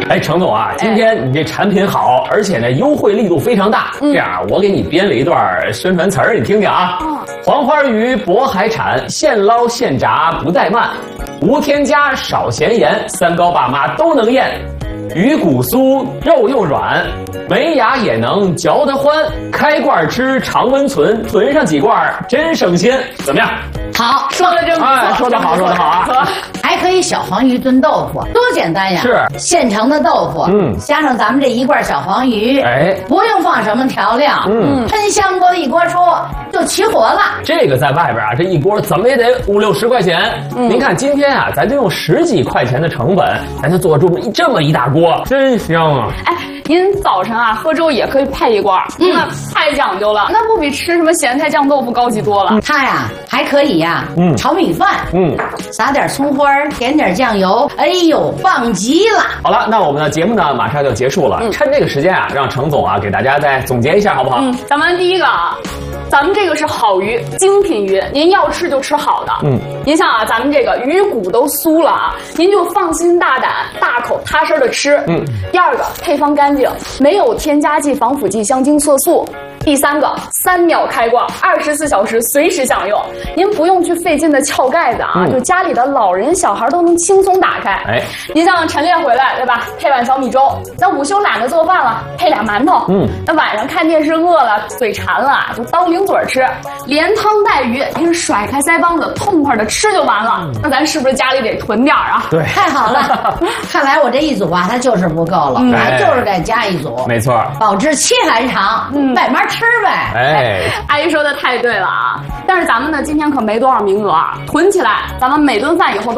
哎，程总啊，今天你这产品好，而且呢优惠力度非常大。这样啊，我给你编了一段宣传词儿，你听听啊。黄花鱼渤海产，现捞现炸不怠慢，无添加少咸盐，3高爸妈都能咽。鱼骨酥，肉又软，没牙也能嚼得欢。开罐吃常温存，囤上几罐真省心。怎么样？ 好， 说的真不错， 哎，说得好，说得好啊！ 还可以小黄鱼炖豆腐，多简单呀！ 是现成的豆腐，加上咱们这一罐小黄鱼， 哎， 不用放什么调料，喷香锅一锅出就齐活了。 这个在外边啊，这一锅怎么也得50、60块钱。您看今天啊，咱就用10几块钱的成本，咱就做出这么一大锅，真香啊！ 哎，您早晨啊喝粥也可以配一罐，那太讲究了，那不比吃什么咸菜酱豆腐高级多了。 它呀还可以呀，炒米饭，撒点葱花，点点酱油，哎呦，棒极了！ 好了，那我们的节目呢马上就结束了，趁这个时间啊，让程总啊给大家再总结一下，好不好？ 咱们第一个啊。咱们这个是好鱼，精品鱼，您要吃就吃好的。您像啊，咱们这个鱼骨都酥了啊，您就放心大胆、大口踏实的吃。第二个，配方干净，没有添加剂、防腐剂、香精、色素。第三个，3秒开罐，24小时随时享用，您不用去费劲的撬盖子啊，就家里的老人小孩都能轻松打开。哎，您像晨练回来对吧，配碗小米粥，那午休懒得做饭了，配俩馒头。那晚上看电视饿了，嘴馋了，就当零嘴吃，连汤带鱼，您甩开腮帮子，痛快的吃就完了。那咱是不是家里得囤点啊？ 对， 太好了，看来我这一组啊，它就是不够了，还就是该加一组。 没错， 保质期还长，慢慢吃呗。 哎， 阿姨说的太对了啊！但是咱们呢，今天可没多少名额啊，囤起来，咱们每顿饭以后都